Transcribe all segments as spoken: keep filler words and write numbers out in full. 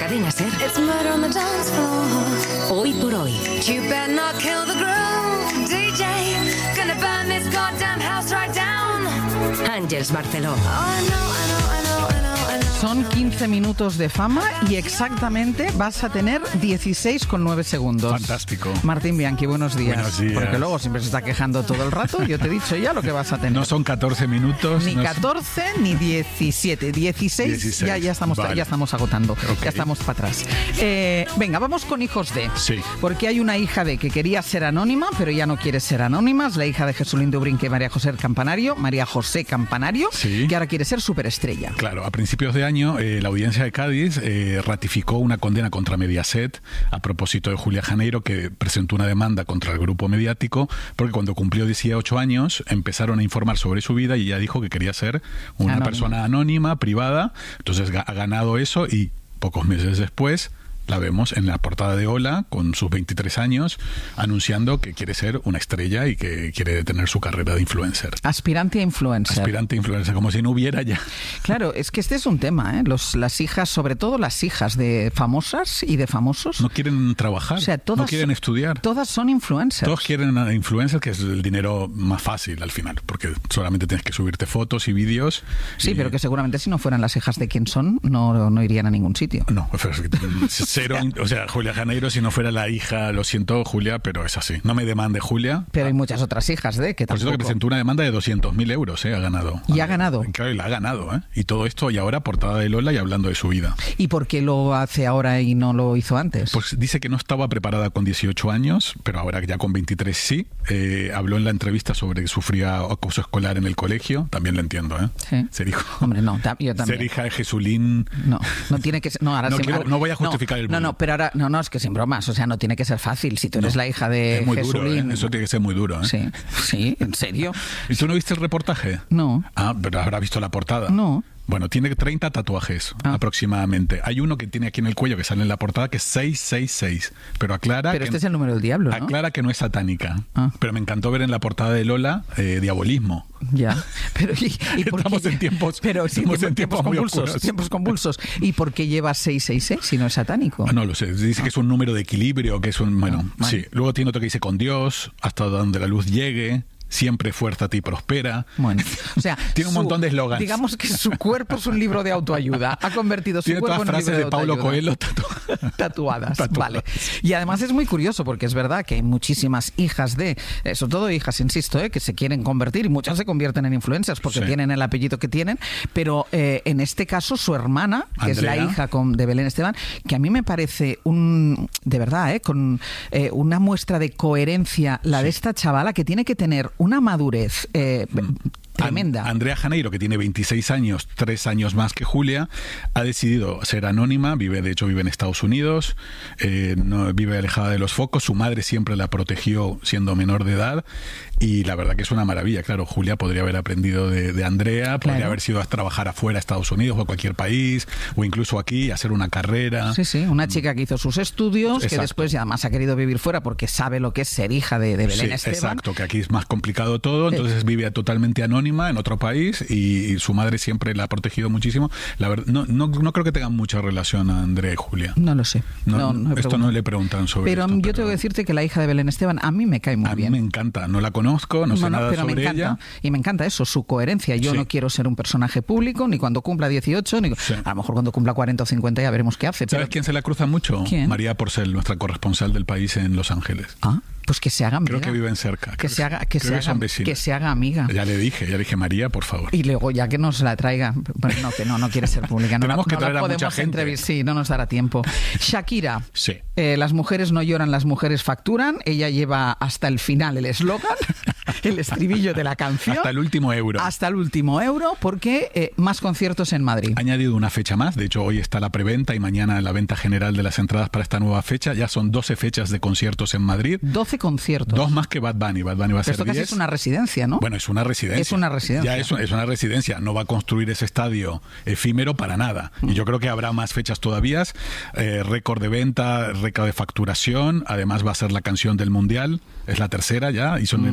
Cadena SER. It's murder on the dance floor. Hoy por hoy. You better not kill the groove, D J. Gonna burn this goddamn house right down. Ángeles Barceló. Oh, I know, I know, I know, I know, I know. Son quince minutos de fama y exactamente vas a tener dieciséis con nueve segundos. Fantástico. Martín Bianchi, buenos días. Buenos días. Porque luego siempre se está quejando todo el rato. Yo te he dicho ya lo que vas a tener. No son catorce minutos. Ni no catorce ni diecisiete. dieciséis, dieciséis. Ya, ya, estamos, Vale. ya estamos agotando. Ok. Ya estamos para atrás. Eh, venga, vamos con hijos de. Sí. Porque hay una hija de que quería ser anónima, pero ya no quiere ser anónima. Es la hija de Jesulín de Ubrinque y María José Campanario. María José Campanario, Sí. que ahora quiere ser superestrella. Claro, a principios de año eh, la audiencia de Cádiz eh, ratificó una condena contra Mediaset a propósito de Julia Janeiro, que presentó una demanda contra el grupo mediático porque cuando cumplió dieciocho años empezaron a informar sobre su vida y ella dijo que quería ser una Anónima. persona anónima, privada. Entonces ga- ha ganado eso y pocos meses después la vemos en la portada de Hola con sus veintitrés años anunciando que quiere ser una estrella y que quiere tener su carrera de influencer. Aspirante a influencer. Aspirante influencer, como si no hubiera ya. Claro, es que este es un tema, ¿eh? Los, las hijas, sobre todo las hijas de famosas y de famosos, No quieren trabajar, o sea, todas, no quieren estudiar. Todas son influencers. Todos quieren a influencer, que es el dinero más fácil al final, porque solamente tienes que subirte fotos y vídeos. Sí, y- pero que seguramente si no fueran las hijas de quien son, no, no irían a ningún sitio. No, pero es que cero, o sea, Julia Janeiro, si no fuera la hija, lo siento, Julia, pero es así. No me demande Julia. Pero hay muchas otras hijas de que Por cierto, que tampoco. presentó una demanda de doscientos mil euros, ¿eh? Ha ganado. Y ha ganado. Claro, y la ha ganado, ¿eh? Y todo esto, y ahora portada de Lola y hablando de su vida. ¿Y por qué lo hace ahora y no lo hizo antes? Pues dice que no estaba preparada con dieciocho años, pero ahora ya con veintitrés sí. Eh, habló en la entrevista sobre que sufría acoso escolar en el colegio. También lo entiendo, ¿eh? Sí. Ser hijo, Hombre, no, ta- yo también. ser hija de Jesulín. No, no tiene que ser. No, ahora No sí- quiero- ahora- no voy a justificar el No, no, bullying. pero ahora. No, no, es que sin bromas. O sea, no tiene que ser fácil. Si tú eres No, la hija de es muy duro, Jesulín. ¿eh? Eso tiene que ser muy duro, ¿eh? Sí, sí, ¿en serio? ¿Y tú no viste el reportaje? No. Ah, pero habrá visto la portada. No. Bueno, tiene treinta tatuajes Ah. aproximadamente. Hay uno que tiene aquí en el cuello que sale en la portada que es seiscientos sesenta y seis. Pero aclara Pero que este es el número del diablo, ¿no? aclara que no es satánica. Ah. Pero me encantó ver en la portada de Lola eh, diabolismo. Ya, pero ¿y, y por Estamos qué? en tiempos- pero sí, estamos en tiempos, tiempos muy convulsos, oscuros. tiempos convulsos. ¿Y por qué lleva seiscientos sesenta y seis si no es satánico? Ah, No lo sé, dice que es un número de equilibrio, que es un... Bueno, Ah, vale. sí. Luego tiene otro que dice con Dios, hasta donde la luz llegue, siempre fuérzate y prospera. Bueno, o sea, Tiene un su- montón de eslogans. Digamos que su cuerpo es un libro de autoayuda. Ha convertido su Tiene cuerpo todas en un frases libro de Paulo autoayuda. Coelho tatu- Tatuadas, Tatuadas. vale. Y además es muy curioso porque es verdad que hay muchísimas hijas de, eh, sobre todo hijas, insisto, eh, que se quieren convertir y muchas se convierten en influencers porque Sí. tienen el apellido que tienen, pero eh, en este caso su hermana, que es la Andrea. hija con, de Belén Esteban, que a mí me parece un, de verdad, eh, con eh, una muestra de coherencia, la de esta chavala que tiene que tener una madurez eh, tremenda. An- Andrea Janeiro, que tiene veintiséis años, tres años más que Julia, ha decidido ser anónima, vive, de hecho vive en Estados Unidos, eh, no, vive alejada de los focos, su madre siempre la protegió siendo menor de edad y la verdad que es una maravilla. Claro, Julia podría haber aprendido de, de Andrea, podría Claro. haber sido a trabajar afuera, a Estados Unidos o a cualquier país, o incluso aquí, hacer una carrera. Sí, sí, una chica que hizo sus estudios, que Exacto. después ya además ha querido vivir fuera porque sabe lo que es ser hija de, de Belén Sí, Esteban. exacto, que aquí es más complicado todo, entonces vive totalmente anónima en otro país y, y su madre siempre la ha protegido muchísimo. La verdad, no, no, no creo que tengan mucha relación a Andrea y Julia. No lo sé. No, No, no he esto preguntado. no le preguntan sobre Pero esto. yo tengo que decirte que la hija de Belén Esteban a mí me cae muy a mí bien. me encanta, no la conozco, no sé Bueno, nada pero sobre me encanta. ella. Y me encanta eso, su coherencia. Yo Sí. no quiero ser un personaje público, ni cuando cumpla dieciocho, ni Sí. a lo mejor cuando cumpla cuarenta o cincuenta ya veremos qué hace. ¿Sabes pero- quién se la cruza mucho? ¿Quién? María Porcel, nuestra corresponsal del país en Los Ángeles. Ah, pues que se haga amiga. Creo que viven cerca. Que creo se haga, que creo se que son haga, vecinas. que se haga amiga. Ya le dije, ya le dije, María, por favor. Y luego ya que nos la traiga, bueno, no, que no, no quiere ser pública. No, Tenemos la- que no traer la a mucha podemos gente. entrevistar. Sí, no nos dará tiempo. Shakira. Sí. Eh, las mujeres no lloran, las mujeres facturan. Ella lleva hasta el final el eslogan, el estribillo de la canción. Hasta el último euro. Hasta el último euro, porque eh, más conciertos en Madrid. Ha añadido una fecha más, de hecho hoy está la preventa y mañana la venta general de las entradas para esta nueva fecha. Ya son doce fechas de conciertos en Madrid. doce conciertos. Dos más que Bad Bunny. Bad Bunny va a Pero ser esto casi diez. es una residencia, ¿no? Bueno, es una residencia. Es una residencia. Ya es, es una residencia. No va a construir ese estadio efímero para nada. Y yo creo que habrá más fechas todavía. Eh, récord de venta, récord de facturación. Además va a ser la canción del Mundial. Es la tercera ya. Hizo en el dos mil diez.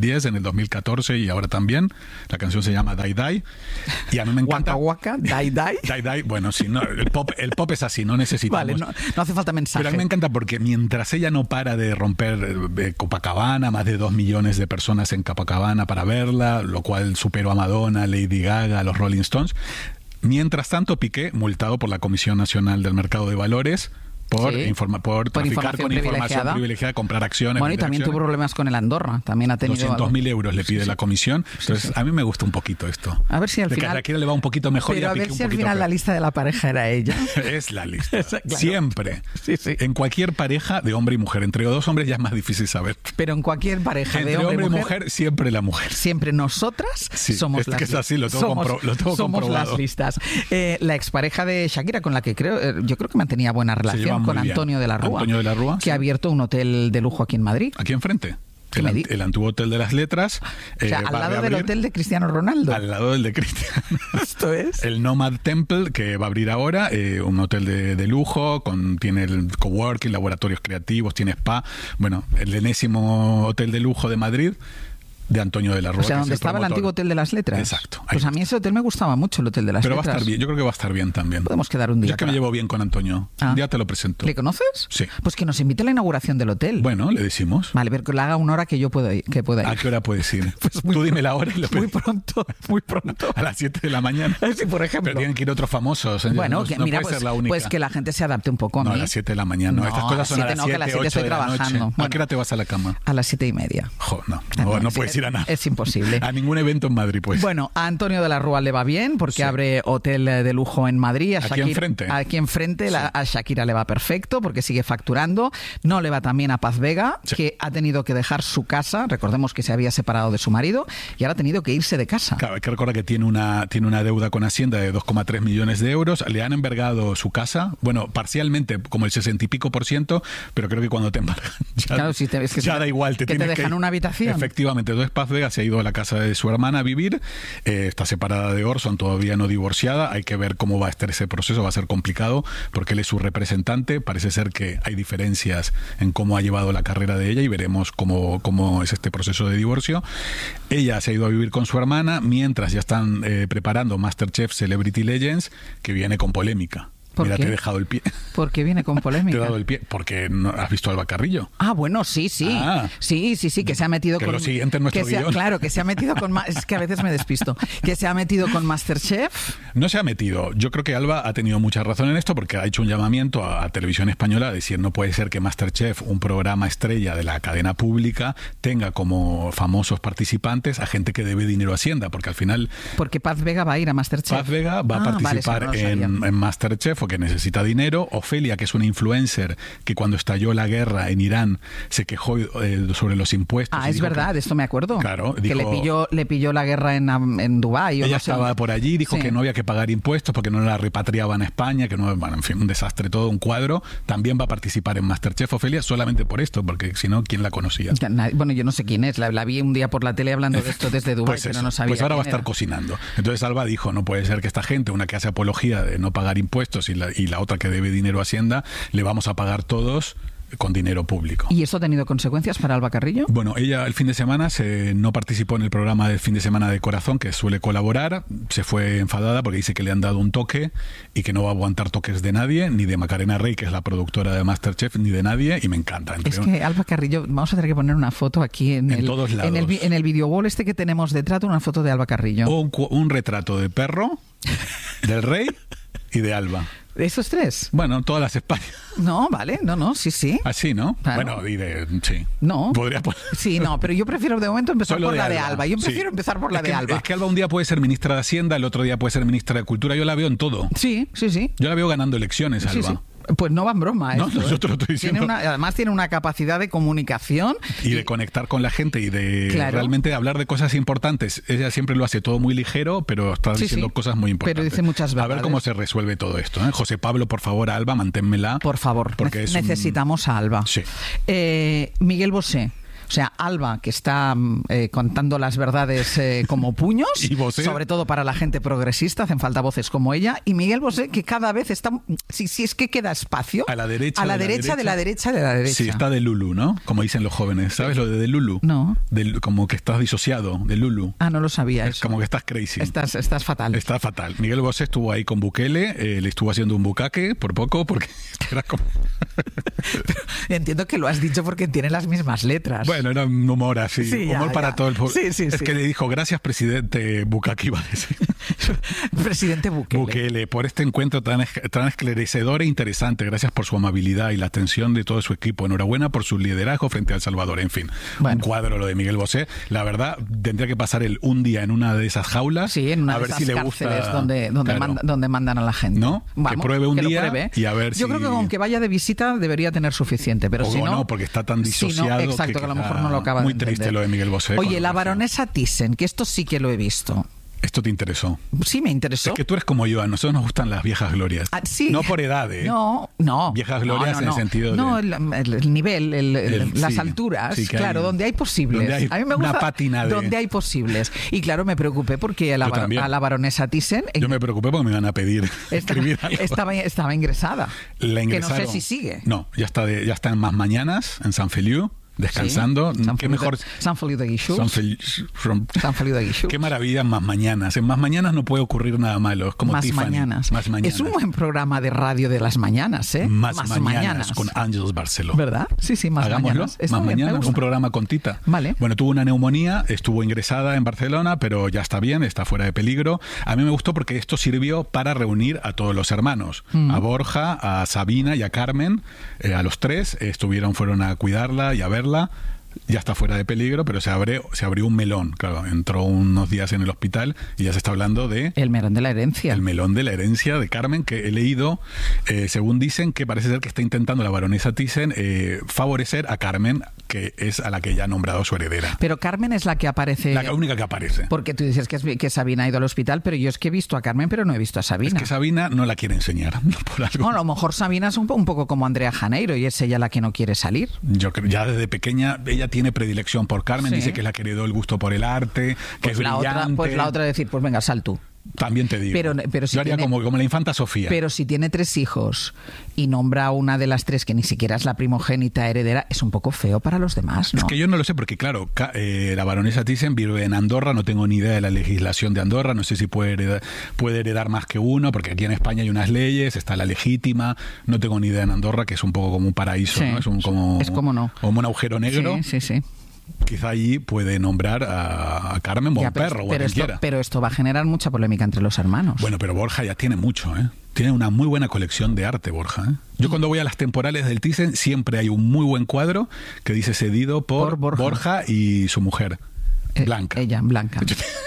diez, en el dos mil catorce y ahora también. La canción se llama Die Die. Y a mí me encanta... Waka Waka, Die Die. Die Die, bueno, sí, no, el, pop, el pop es así, no necesitamos... Vale, no, no hace falta mensaje. Pero a mí me encanta porque mientras ella no para de romper eh, Copacabana, más de dos millones de personas en Copacabana para verla, lo cual superó a Madonna, Lady Gaga, a los Rolling Stones. Mientras tanto, Piqué, multado por la Comisión Nacional del Mercado de Valores, por, sí. informa, por, por traficar con información privilegiada, comprar acciones. Bueno, y también acciones. tuvo problemas con el Andorra. También ha tenido doscientos mil euros le pide sí, sí. la comisión. Entonces, sí, sí. a mí me gusta un poquito esto. A ver si al de final... que a Shakira le va un poquito mejor Pero y a, a ver Piqué si un al poquito final peor. la lista de la pareja era ella. Es la lista. Claro. Siempre. Sí, sí. En cualquier pareja de hombre y mujer. Entre dos hombres ya es más difícil saber. Pero en cualquier pareja Entre de hombre, hombre y mujer, mujer, siempre la mujer. siempre nosotras Sí, somos es las que es así, lo tengo, somos, compro, lo tengo somos comprobado. las listas. Eh, la expareja de Shakira, con la que creo, eh, yo creo que mantenía buena relación, con Antonio de la Rúa. Antonio de la Rúa, que sí. ha abierto un hotel de lujo aquí en Madrid. Aquí enfrente. ¿Qué El, me di- el antiguo Hotel de las Letras. O sea, eh, al va a lado del reabrir. hotel de Cristiano Ronaldo. Al lado del de Cristiano. Esto es. El Nomad Temple, que va a abrir ahora, eh, un hotel de, de lujo, con tiene el coworking, laboratorios creativos, tiene spa. Bueno, el enésimo hotel de lujo de Madrid, de Antonio de la Rúa. O sea, que es donde estaba el promotor. antiguo hotel de las letras. Exacto. Pues ahí a mí ese hotel me gustaba mucho, el hotel de las Pero va a letras. estar bien, yo creo que va a estar bien también. Podemos quedar un día Yo es que para- me llevo bien con Antonio. Ah. Un día te lo presento. ¿Le conoces? Sí. Pues que nos invite a la inauguración del hotel. Bueno, le decimos. Vale, ver que lo haga una hora que yo puedo ir. Que pueda ir. ¿A qué hora puedes ir? Pues muy Tú dime pronto. la hora y lo Muy pedimos. pronto, muy pronto. A las siete de la mañana. Sí, por ejemplo. Pero tienen que ir otros famosos. ¿eh? Bueno, no, que, no mira, puede pues, ser la única. pues que la gente se adapte un poco a No, mí. a las siete de la mañana. No, No, estas a cosas las son a siete las no, que a las siete, siete ocho estoy de la noche. trabajando. ¿A Bueno. qué hora te vas a la cama? A las siete y media. Jo, no, Ah, no, no, no es- puedes ir a nada. es imposible. A ningún evento en Madrid, pues. Bueno, a Antonio de la Rúa le va bien porque Sí. abre hotel de lujo en Madrid. A Aquí Shakira, enfrente. Aquí enfrente Sí. la- a Shakira le va perfecto porque sigue facturando. No le va tan bien a Paz Vega, Sí. que ha tenido que dejar su casa. Recordemos que se había separado de su marido y ahora ha tenido que irse de casa. Claro, hay que recordar que tiene una, tiene una deuda con Hacienda de dos coma tres millones de euros. Le han embargado su casa, bueno, parcialmente, como el sesenta y pico por ciento, pero creo que cuando te embargan ya, Claro, si te- es que ya te- da igual. Te que te tienes dejan ir. una habitación. Efectivamente. Entonces Paz Vega se ha ido a la casa de su hermana a vivir. Eh, está separada de Orson, todavía no divorciada. Hay que ver cómo va a estar ese proceso. Va a ser complicado porque él es su representante. Parece ser que hay diferencias en cómo ha llevado la carrera de ella y veremos cómo, cómo es este proceso de divorcio. Ella se ha ido a vivir con su hermana mientras ya están eh, preparando MasterChef Celebrity Legends, que viene con polémica. ¿Por Mira, qué? te he dejado el pie. Porque viene con Te he polémica. dado el pie. Porque no, has visto a Alba Carrillo. Ah, bueno, sí, sí. Ah. Sí, sí, sí, que se ha metido Que con... lo siguiente en nuestro que se ha- guión. Claro, que se ha metido con... ma- Es que a veces me despisto. Que se ha metido con MasterChef. No se ha metido. Yo creo que Alba ha tenido mucha razón en esto porque ha hecho un llamamiento a, a Televisión Española a decir no puede ser que MasterChef, un programa estrella de la cadena pública, tenga como famosos participantes a gente que debe dinero a Hacienda, porque al final Porque Paz Vega va a ir a MasterChef. Paz Vega va Ah, a vale, participar eso no lo en, sabía. en MasterChef o que necesita dinero. Ofelia, que es una influencer que cuando estalló la guerra en Irán se quejó eh, sobre los impuestos. Ah, y es dijo verdad, que- esto me acuerdo. Claro, que dijo- le pilló, le pilló la guerra en, am- en Dubái. o Ella no sé. estaba por allí, dijo Sí. que no había que pagar impuestos porque no la repatriaban a España, que no, bueno, en fin, un desastre todo, un cuadro. También va a participar en MasterChef Ofelia solamente por esto, porque si no, ¿quién la conocía? Ya, na- Bueno, yo no sé quién es. La, la vi un día por la tele hablando de esto desde Dubái, Pues, pero eso, no sabía pues ahora va a quién estar era. cocinando. Entonces Alba dijo, no puede ser que esta gente, una que hace apología de no pagar impuestos y la, y la otra que debe dinero a Hacienda, le vamos a pagar todos con dinero público. ¿Y eso ha tenido consecuencias para Alba Carrillo? Bueno, ella el fin de semana se, no participó en el programa del fin de semana de Corazón, que suele colaborar. Se fue enfadada porque dice que le han dado un toque y que no va a aguantar toques de nadie, ni de Macarena Rey, que es la productora de MasterChef, ni de nadie, y me encanta. Entre Es que Alba Carrillo, vamos a tener que poner una foto aquí en, En el, todos en el lados. vi- en el video wall este que tenemos detrás, una foto de Alba Carrillo. un, cu- un retrato de perro, del rey y de Alba. ¿Esos tres? Bueno, todas las Españas. No, vale, no, no, sí, sí. Así, ¿no? Claro. Bueno, y de... Sí. No. Podría poner... Sí, no, pero yo prefiero de momento empezar Solo por de la de Alba. Alba. Yo Sí. prefiero empezar por la Es de que- Alba. Es que Alba un día puede ser ministra de Hacienda, el otro día puede ser ministra de Cultura. Yo la veo en todo. Sí, sí, sí. Yo la veo ganando elecciones, Sí, Alba. sí. Pues no va en broma. No, esto, no, yo ¿eh? te lo estoy diciendo. Tiene una, además tiene una capacidad de comunicación. Y de conectar con la gente y de Claro. realmente hablar de cosas importantes. Ella siempre lo hace todo muy ligero, pero está Sí, diciendo sí. cosas muy importantes. Pero dice muchas A ver verdades. cómo se resuelve todo esto. ¿eh? José Pablo, por favor, Alba, manténmela. Por favor, Porque ne- es un- necesitamos a Alba. Sí. Eh, Miguel Bosé. O sea, Alba, que está eh, contando las verdades eh, como puños, y Bosé, sobre todo para la gente progresista, hacen falta voces como ella, y Miguel Bosé, que cada vez está, si, si es que queda espacio, a la derecha, a la de, derecha, la de la derecha, de la derecha. Sí, está de Lulu, ¿no? Como dicen los jóvenes. ¿Sabes lo de, de Lulu? No. De, como que estás disociado, de Lulu. Ah, no lo sabía Es eso. como que estás crazy. Estás, estás fatal. Está fatal. Miguel Bosé estuvo ahí con Bukele, eh, le estuvo haciendo un bucaque por poco, porque era como... Entiendo que lo has dicho porque tiene las mismas letras. Bueno, era un humor así, Sí, ya, humor para ya. todo el pueblo. Sí, sí, es sí. que le dijo, gracias presidente Bukake, iba a decir. Presidente Bukele. Bukele, por este encuentro tan, tan esclarecedor e interesante. Gracias por su amabilidad y la atención de todo su equipo. Enhorabuena por su liderazgo frente a El Salvador. En fin, Bueno. un cuadro lo de Miguel Bosé. La verdad, tendría que pasar él un día en una de esas jaulas. Sí, en una a de ver esas si le cárceles gusta. donde, donde, Claro. manda- donde mandan a la gente. ¿No? Que pruebe un que lo día pruebe. y a ver Yo si- creo que aunque vaya de visita debería tener suficiente, pero O si no... no, porque está tan si no, disociado exacto, que que, a lo quizá mejor no lo acaba muy de entender. triste lo de Miguel Bosé. Oye, cuando la creció. baronesa Thyssen, que esto sí que lo he visto. Esto te interesó. Sí me interesó. Es que tú eres como yo, a nosotros nos gustan las viejas glorias. Ah, sí. No por edad, ¿eh? No, no. Viejas glorias no, no, en el no. sentido de... No, el, el- el nivel, el- el- El- las sí, alturas, sí, que claro, hay- donde hay posibles. donde hay a mí me una gusta pátina de- donde hay posibles. Y claro, me preocupé porque a la, Yo bar- también. a la baronesa Thyssen Yo me preocupé porque me iban a pedir esta- escribir algo. estaba, estaba ingresada. La que no ingresaron. sé si sigue. No, ya está, de- ya está en Más Mañanas, en San Feliu, descansando. Sí. San Qué Feliu de- mejor... San Feliu de Guíxols. San Fel- from- San Feliu de Guíxols. Qué maravilla Más Mañanas. En Más Mañanas no puede ocurrir nada malo. Es como Más Tiffany. mañanas. Más Mañanas. Es un buen programa de radio de las mañanas, ¿eh? Más, mañanas, con Ángeles Barceló. ¿Verdad? Sí, sí, Más Hagámoslo, mañanas. Está más bien, me mañana, gusta. un programa con Tita. Vale. Bueno, tuvo una neumonía, estuvo ingresada en Barcelona, pero ya está bien, está fuera de peligro. A mí me gustó porque esto sirvió para reunir a todos los hermanos, Mm. a Borja, a Sabina y a Carmen, eh, a los tres, eh, estuvieron, fueron a cuidarla y a verla. Ya está fuera de peligro, pero se abrió, se abrió un melón. Claro, entró unos días en el hospital y ya se está hablando de El melón de la herencia. el melón de la herencia de Carmen, que he leído, eh, según dicen, que parece ser que está intentando la baronesa Thyssen eh, favorecer a Carmen, que es a la que ya ha nombrado su heredera. Pero Carmen es la que aparece... La única que aparece. Porque tú dices que, es- que Sabina ha ido al hospital, pero yo es que he visto a Carmen, pero no he visto a Es Sabina. que Sabina no la quiere enseñar, no por algo. Bueno, a lo mejor Sabina es un, po- un poco como Andrea Janeiro y es ella la que no quiere salir. Yo creo, ya desde pequeña, ella tiene predilección por Carmen, Sí. dice que es la que heredó el gusto por el arte, que Pues es la, brillante. otra, pues la otra decir, pues venga, sal tú. También te digo. Pero- pero si Yo haría tiene- como, como la infanta Sofía. Pero si tiene tres hijos y nombra a una de las tres que ni siquiera es la primogénita heredera, es un poco feo para los demás, ¿no? Es que yo no lo sé, porque claro, ca- eh, la baronesa Thyssen vive en Andorra, no tengo ni idea de la legislación de Andorra, no sé si puede heredar, puede heredar más que uno, porque aquí en España hay unas leyes, está la legítima, no tengo ni idea en Andorra, que es un poco como un paraíso, Sí, ¿no? Es un, como, es como no. como un agujero negro. Sí, sí, sí. Quizá allí puede nombrar a, a Carmen o a Ya, un pero, perro o a pero quien esto, quiera. pero esto va a generar mucha polémica entre los hermanos. Bueno, pero Borja ya tiene mucho, ¿eh? Tiene una muy buena colección de arte, Borja. ¿eh? Yo cuando voy a las temporales del Thyssen siempre hay un muy buen cuadro que dice cedido por, Por Borja. Borja y su mujer, Eh, Blanca. Ella, Blanca.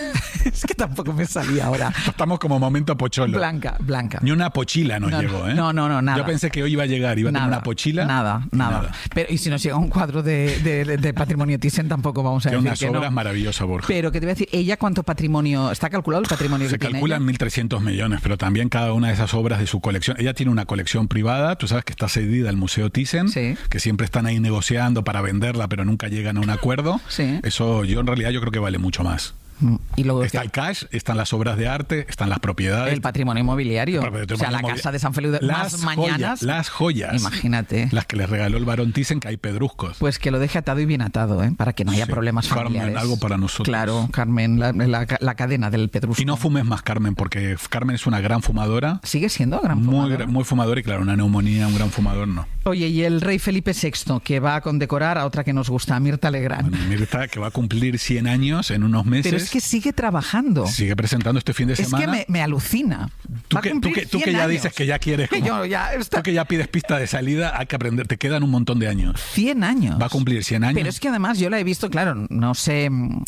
Es que tampoco me salía ahora. Estamos como momento pocholo. Blanca, Blanca. Ni una pochila nos No, no, llegó, ¿eh? no, no, no, nada. Yo pensé que hoy iba a llegar, iba a tener Nada, una pochila. Nada, y nada, Pero y si nos llega un cuadro de, de- de patrimonio Thyssen tampoco vamos a Tiene decir unas que obras no. maravillosas, Borja. Pero que te voy a decir, ella cuánto patrimonio, está calculado el patrimonio Se que tiene calculan ella? mil trescientos millones, pero también cada una de esas obras de su colección. Ella tiene una colección privada, tú sabes que está cedida al Museo Thyssen, Sí. que siempre están ahí negociando para venderla, pero nunca llegan a un acuerdo. Sí. Eso yo en realidad yo creo que vale mucho más. Mm, Y luego Está el cash, están las obras de arte, están las propiedades. el patrimonio inmobiliario. El patrimonio O sea, la inmobiliario. casa de San Feliu de Las más mañanas. joyas, las joyas. Imagínate. Las que les regaló el varón Thyssen, que hay pedruscos. Pues que lo deje atado y bien atado, ¿eh? Para que no haya Sí. problemas Carmen, familiares. algo para nosotros. Claro, Carmen, la, la- la cadena del pedrusco. Y no fumes más, Carmen, porque Carmen es una gran fumadora. ¿Sigue siendo gran Muy, fumadora? gra- muy fumadora y claro, una neumonía, un gran fumador no. Oye, y el rey Felipe sexto, que va a condecorar a otra que nos gusta, a Mirta Legrand. Bueno, Mirta, que va a cumplir cien años en unos meses. Pero es que sigue trabajando. Sigue presentando este fin de Es semana. que me, me alucina. Tú Va a que, tú cumplir que, tú que cien ya años. dices que ya quieres. Que como- yo ya está- Tú que ya pides pista de salida, hay que aprender. Te quedan un montón de años. cien años. Va a cumplir cien años. Pero es que además yo la he visto, claro, no sé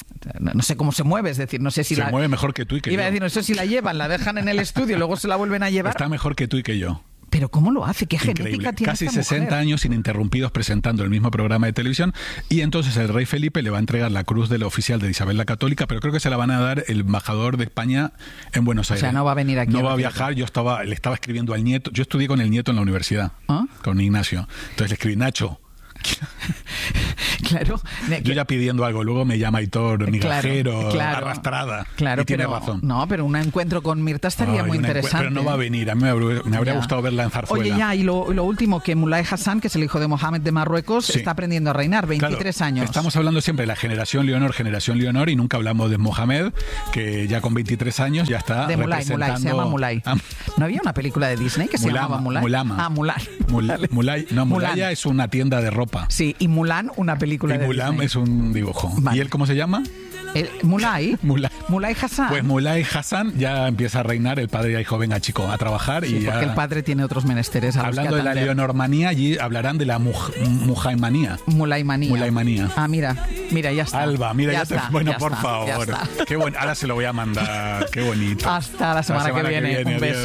no sé cómo se mueve, es decir, no sé si Se la... mueve mejor que tú y que Iba a yo. decir, no sé si la llevan, la dejan en el estudio, luego se la vuelven a llevar. Está mejor que tú y que yo. Pero ¿cómo lo hace? ¿Qué genética Increíble. tiene Casi esta sesenta mujer? años ininterrumpidos presentando el mismo programa de televisión y entonces el rey Felipe le va a entregar la cruz del oficial de Isabel la Católica, pero creo que se la van a dar el embajador de España en Buenos O Aires. sea, no va a venir aquí No a va a recibir. viajar. Yo estaba, le estaba escribiendo al nieto. Yo estudié con el nieto en la universidad, ¿Ah? con Ignacio. Entonces le escribí, Nacho, Claro. Yo ya pidiendo algo, luego me llama Aitor, migajero, claro, claro, arrastrada. Claro, y tiene pero, razón. No, pero un encuentro con Mirta estaría Ay, muy interesante. Pero no va a venir, a mí me habría, me habría gustado verla en Zarzuela. Oye, ya, y lo, lo último, que Mulay Hassan, que es el hijo de Mohamed de Marruecos, sí. está aprendiendo a reinar, veintitrés claro, años. Estamos hablando siempre de la generación Leonor, generación Leonor, y nunca hablamos de Mohamed, que ya con veintitrés años ya está de Mulay, representando... Mulay, se llama Mulay. Ah, ¿No había una película de Disney que se Mulama, llamaba Mulay? Mulama. Ah, Mulay. Mul, Mulay, no, Mulaya Mulan. es una tienda de ropa. Sí, y Mulan, una película y de Mulan Disney. es un dibujo. Vale. ¿Y él cómo se llama? El, Mulay. Mulay. Mulay Hassan. Pues Mulay Hassan ya empieza a reinar, el padre ya dijo, venga chico, a trabajar. Sí, y porque ya... el padre tiene otros menesteres. A los Hablando que de la atender. leonormanía, allí hablarán de la muj, mujaimanía. Mulaymanía. Mulaymanía. Ah, mira, mira, ya está. Alba, mira, ya, ya te... está, Bueno, ya por está, ya favor. está. Qué bueno. Ahora se lo voy a mandar. Qué bonito. Hasta la semana, La semana que viene. que viene. Un beso. Adiós.